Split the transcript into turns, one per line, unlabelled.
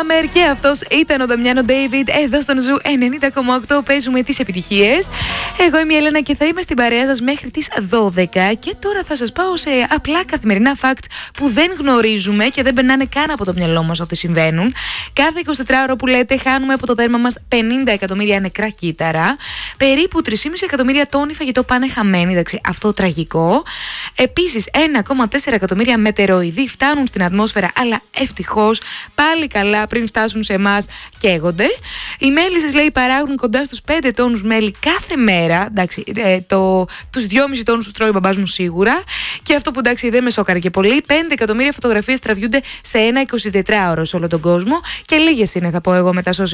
Summer και αυτός ήταν ο Νταμιάνο Ντέιβιντ. Εδώ στον Ζου 90,8 παίζουμε τις επιτυχίες. Εγώ είμαι η Έλενα και θα είμαι στην παρέα σας μέχρι τις 12. Και τώρα θα σας πάω σε απλά καθημερινά facts που δεν γνωρίζουμε και δεν περνάνε καν από το μυαλό μας ότι συμβαίνουν. Κάθε 24ωρο που λέτε, χάνουμε από το δέρμα μας 50 εκατομμύρια νεκρά κύτταρα. Περίπου 3,5 εκατομμύρια τόνοι φαγητό πάνε χαμένοι. Εντάξει, αυτό τραγικό. Επίσης, 1,4 εκατομμύρια μετεροειδή φτάνουν στην ατμόσφαιρα, αλλά ευτυχώς πάλι καλά πριν φτάσουν σε εμάς καίγονται. Οι μέλισσες, λέει, παράγουν κοντά στους 5 τόνους μέλι κάθε μέρα. Εντάξει, τους 2,5 τόνους τους τρώει ο μπαμπάς μου σίγουρα. Και αυτό που εντάξει δεν με σόκαρε και πολύ, 5 εκατομμύρια φωτογραφίες τραβιούνται σε ένα 24ωρο σε όλο τον κόσμο. Και λίγες είναι, θα πω εγώ, με τα social